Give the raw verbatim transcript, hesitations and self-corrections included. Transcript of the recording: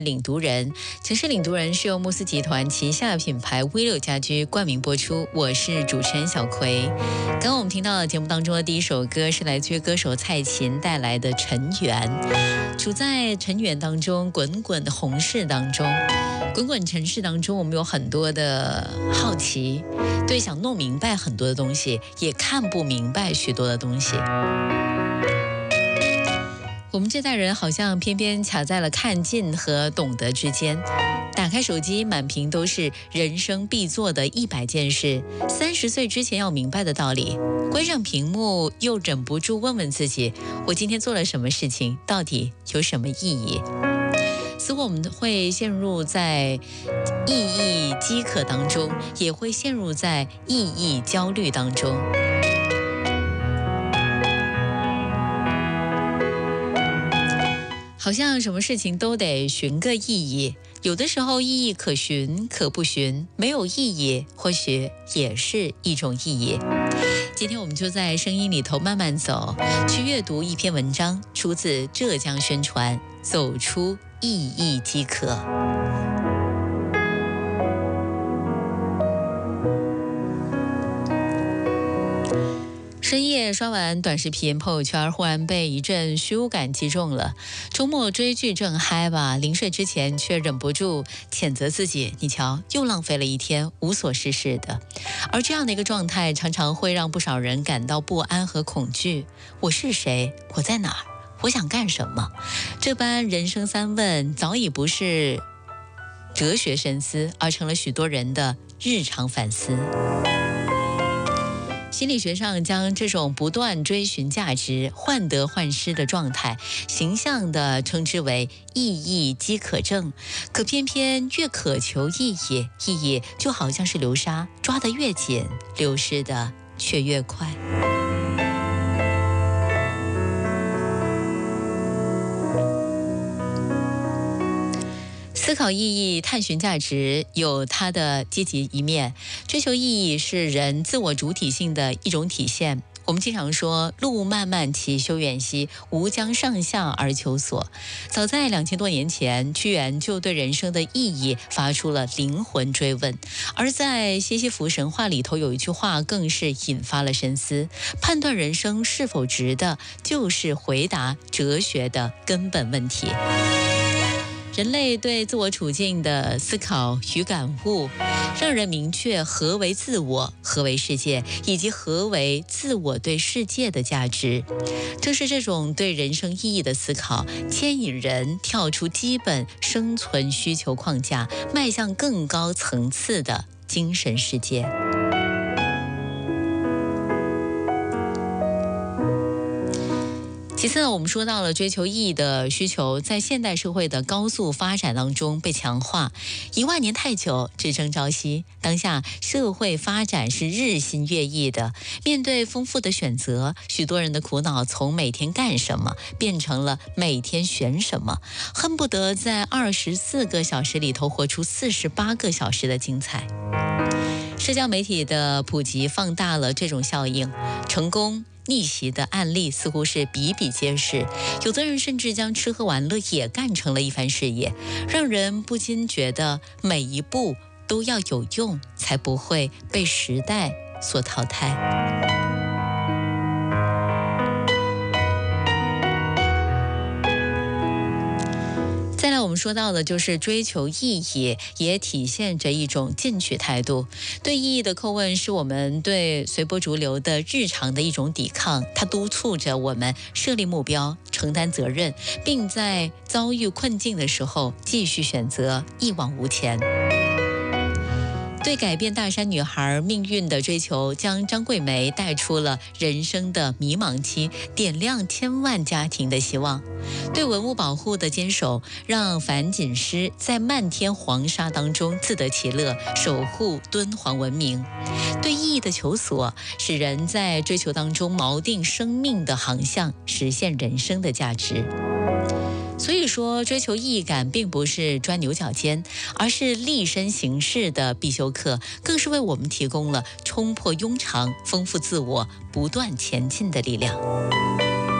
领读人，城市领读人是由慕斯集团旗下品牌 V 六家居冠名播出，我是主持人小葵。刚刚我们听到的节目当中的第一首歌是来自于歌手蔡琴带来的《尘缘》，处在尘缘当中，滚滚的红世当中，滚滚尘世当中，我们有很多的好奇，对，想弄明白很多的东西，也看不明白许多的东西。我们这代人好像偏偏卡在了看尽和懂得之间，打开手机满屏都是人生必做的一百件事，三十岁之前要明白的道理，关上屏幕又忍不住问问自己，我今天做了什么事情，到底有什么意义？似乎我们会陷入在意义饥渴当中，也会陷入在意义焦虑当中。好像什么事情都得寻个意义，有的时候意义可寻可不寻，没有意义或许也是一种意义。今天我们就在声音里头慢慢走，去阅读一篇文章，出自浙江宣传，走出意义饥渴。深夜刷完短视频朋友圈，忽然被一阵虚无感击中了。周末追剧正嗨吧，临睡之前却忍不住谴责自己，你瞧，又浪费了一天，无所事事的。而这样的一个状态常常会让不少人感到不安和恐惧。我是谁？我在哪儿？我想干什么？这般人生三问早已不是哲学深思，而成了许多人的日常反思。心理学上将这种不断追寻价值、患得患失的状态，形象地称之为意义饥渴症。可偏偏越渴求意义，意义就好像是流沙，抓得越紧，流失的却越快。思考意义、探寻价值有它的积极一面，追求意义是人自我主体性的一种体现。我们经常说路漫漫其修远兮，吾将上下而求索。早在两千多年前，屈原就对人生的意义发出了灵魂追问。而在西西弗神话里头有一句话更是引发了深思，判断人生是否值得，就是回答哲学的根本问题。人类对自我处境的思考与感悟，让人明确何为自我，何为世界，以及何为自我对世界的价值。正是这种对人生意义的思考，牵引人跳出基本生存需求框架，迈向更高层次的精神世界。其次呢，我们说到了追求意义的需求，在现代社会的高速发展当中被强化。一万年太久，只争朝夕。当下社会发展是日新月异的，面对丰富的选择，许多人的苦恼从每天干什么变成了每天选什么，恨不得在二十四个小时里头活出四十八个小时的精彩。社交媒体的普及放大了这种效应，成功逆袭的案例似乎是比比皆是，有的人甚至将吃喝玩乐也干成了一番事业，让人不禁觉得每一步都要有用，才不会被时代所淘汰。再来我们说到的就是追求意义，也体现着一种进取态度。对意义的叩问是我们对随波逐流的日常的一种抵抗，它督促着我们设立目标，承担责任，并在遭遇困境的时候继续选择一往无前。对改变大山女孩命运的追求，将张桂梅带出了人生的迷茫期，点亮千万家庭的希望。对文物保护的坚守，让樊锦诗在漫天黄沙当中自得其乐，守护敦煌文明。对意义的求索，使人在追求当中锚定生命的航向，实现人生的价值。所以说，追求意义感并不是钻牛角尖，而是立身行事的必修课，更是为我们提供了冲破庸常、丰富自我、不断前进的力量。